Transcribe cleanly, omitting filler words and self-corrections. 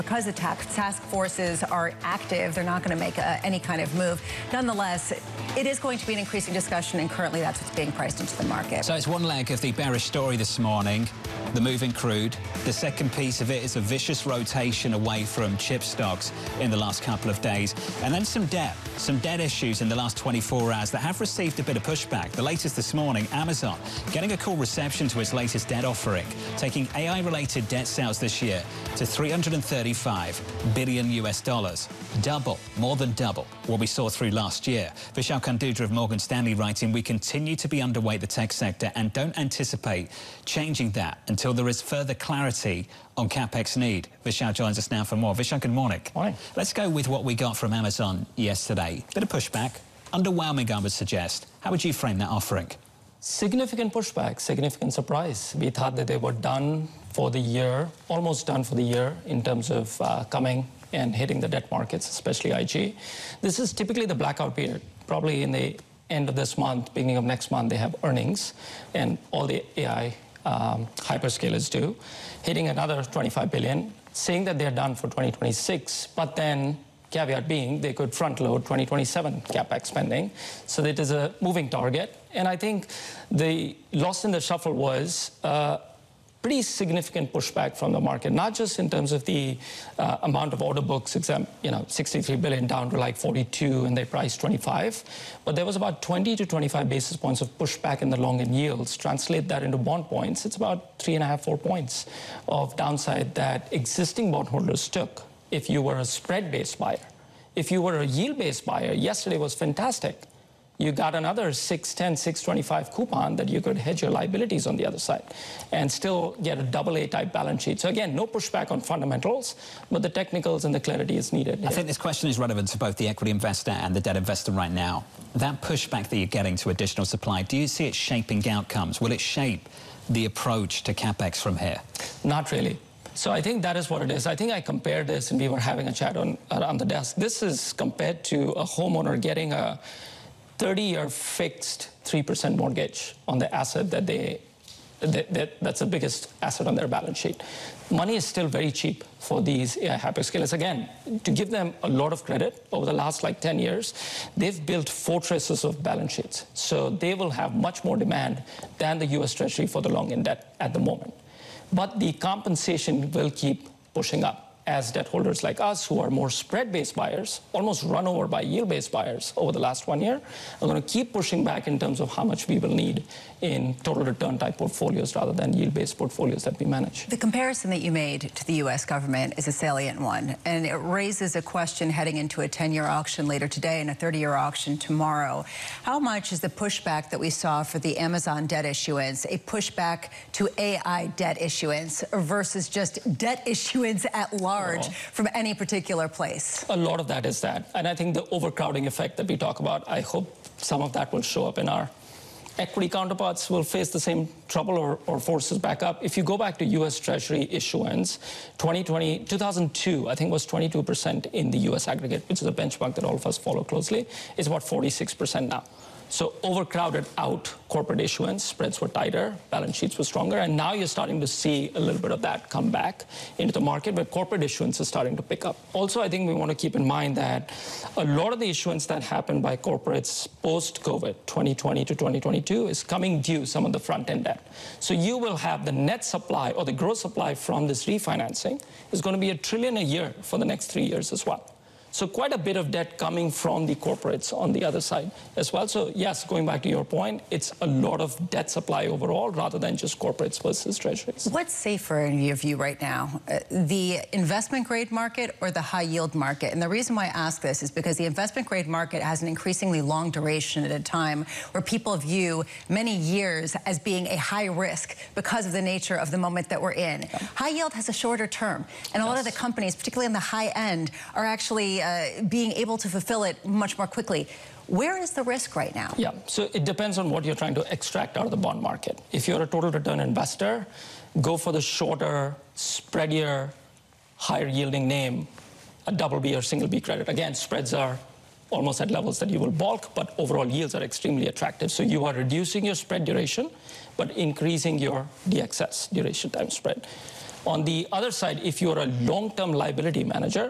Because the task forces are active, they're not going to make any kind of move. Nonetheless, it is going to be an increasing discussion, and currently that's what's being priced into the market. So it's one leg of the bearish story this morning, the move in crude. The second piece of it is a vicious rotation away from chip stocks in the last couple of days. And then some debt issues in the last 24 hours that have received a bit of pushback. The latest this morning, Amazon getting a cool reception to its latest debt offering, taking AI-related debt sales this year to $335 billion US. Double, more than double, what we saw through last year. Vishal Kundudra of Morgan Stanley writing, we continue to be underweight the tech sector and don't anticipate changing that until there is further clarity on CapEx need. Vishal joins us now for more. Vishal, good morning. Morning. Let's go with what we got from Amazon yesterday. Bit of pushback, underwhelming, I would suggest. How would you frame that offering? Significant pushback, significant surprise. We thought that they were done for the year, almost done for the year in terms of coming and hitting the debt markets, especially IG. This is typically the blackout period. Probably in the end of this month, beginning of next month, they have earnings, and all the AI hyperscalers do, hitting another 25 billion, saying that they're done for 2026, but then caveat being they could front load 2027 CapEx spending. So it is a moving target. And I think the loss in the shuffle was pretty significant pushback from the market, not just in terms of the amount of order books, 63 billion down to like 42, and they priced 25. But there was about 20 to 25 basis points of pushback in the long end yields. Translate that into bond points, it's about 3.5, 4 points of downside that existing bondholders took if you were a spread-based buyer. If you were a yield-based buyer, yesterday was fantastic. You got another 610, 625 coupon that you could hedge your liabilities on the other side and still get a AA type balance sheet. So again, no pushback on fundamentals, but the technicals and the clarity is needed. I think this question is relevant to both the equity investor and the debt investor right now. That pushback that you're getting to additional supply, do you see it shaping outcomes? Will it shape the approach to CapEx from here? Not really. So I think that is what it is. I think I compared this, and we were having a chat around the desk. This is compared to a homeowner getting a 30-year fixed 3% mortgage on the asset that's the biggest asset on their balance sheet. Money is still very cheap for these AI hyperscalers. Again, to give them a lot of credit, over the last 10 years, they've built fortresses of balance sheets. So they will have much more demand than the US Treasury for the long end debt at the moment. But the compensation will keep pushing up as debt holders like us, who are more spread-based buyers, almost run over by yield-based buyers over the last 1 year, are going to keep pushing back in terms of how much we will need in total return type portfolios rather than yield-based portfolios that we manage. The comparison that you made to the U.S. government is a salient one, and it raises a question heading into a 10-year auction later today and a 30-year auction tomorrow. How much is the pushback that we saw for the Amazon debt issuance a pushback to AI debt issuance versus just debt issuance at large from any particular place? A lot of that is that. And I think the overcrowding effect that we talk about, I hope some of that will show up in our equity counterparts will face the same trouble or forces back up. If you go back to US Treasury issuance, 2002, I think was 22% in the US aggregate, which is a benchmark that all of us follow closely. It's about 46% now. So overcrowded out corporate issuance, spreads were tighter, balance sheets were stronger, and now you're starting to see a little bit of that come back into the market where corporate issuance is starting to pick up. Also, I think we want to keep in mind that a lot of the issuance that happened by corporates post-COVID, 2020 to 2022, is coming due some of the front-end debt. So you will have the net supply or the gross supply from this refinancing is going to be $1 trillion a year for the next 3 years as well. So quite a bit of debt coming from the corporates on the other side as well. So yes, going back to your point, it's a lot of debt supply overall rather than just corporates versus treasuries. What's safer in your view right now, the investment grade market or the high yield market? And the reason why I ask this is because the investment grade market has an increasingly long duration at a time where people view many years as being a high risk because of the nature of the moment that we're in. Yeah. High yield has a shorter term, and a lot of the companies, particularly on the high end, are actually being able to fulfill it much more quickly. Where is the risk right now? Yeah, so it depends on what you're trying to extract out of the bond market. If you're a total return investor, go for the shorter, spreadier, higher yielding name, a double B or single B credit. Again, spreads are almost at levels that you will balk, but overall yields are extremely attractive. So you are reducing your spread duration, but increasing your DXS, duration times spread. On the other side, if you're a long-term liability manager,